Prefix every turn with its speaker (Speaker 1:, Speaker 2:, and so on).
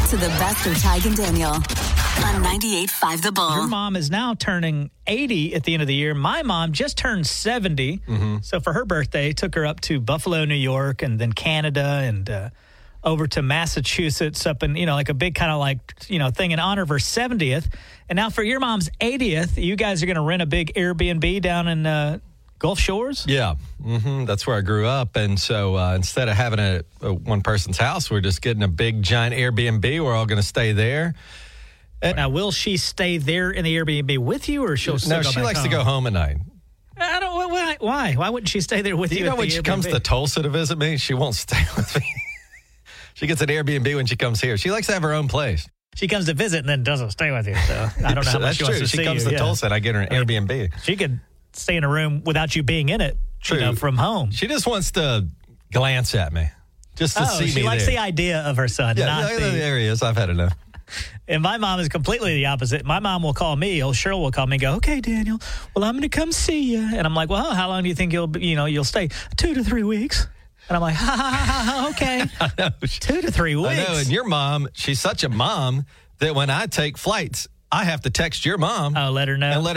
Speaker 1: to the best of Tig and Daniel on 98.5 The Bull.
Speaker 2: Your mom is now turning 80 at the end of the year. My mom just turned 70.
Speaker 3: Mm-hmm.
Speaker 2: So for her birthday, took her up to Buffalo, New York, and then Canada, and over to Massachusetts, up in, like a big kind of thing in honor of her 70th. And now for your mom's 80th, you guys are going to rent a big Airbnb down in Gulf Shores?
Speaker 3: Yeah, that's where I grew up. And so instead of having a one person's house, we're just getting a big, giant Airbnb. We're all going to stay there.
Speaker 2: Now, will she stay there in the Airbnb with you, or she'll still
Speaker 3: No,
Speaker 2: go
Speaker 3: she
Speaker 2: back
Speaker 3: likes
Speaker 2: home?
Speaker 3: to go home at night.
Speaker 2: I don't. Why? Why wouldn't she stay there with you?
Speaker 3: You know, when she comes to Tulsa to visit me, she won't stay with me. She gets an Airbnb when she comes here. She likes to have her own place.
Speaker 2: She comes to visit and then doesn't stay with you. So I don't know how much she wants to see you.
Speaker 3: She comes to Tulsa and I get her an Airbnb.
Speaker 2: She could stay in a room without you being in it.
Speaker 3: True.
Speaker 2: From home.
Speaker 3: She just wants to glance at me, just to see me.
Speaker 2: She likes
Speaker 3: there.
Speaker 2: the idea of her son.
Speaker 3: Yeah, there he is. I've had enough.
Speaker 2: And my mom is completely the opposite. My mom will call me. Cheryl will call me and go, "Okay, Daniel, well, I'm going to come see you." And I'm like, "Well, how long do you think you'll stay?" 2 to 3 weeks. And I'm like, okay.
Speaker 3: I know.
Speaker 2: 2 to 3 weeks.
Speaker 3: I know. And your mom, she's such a mom that when I take flights, I have to text your mom.
Speaker 2: Let her know.
Speaker 3: And let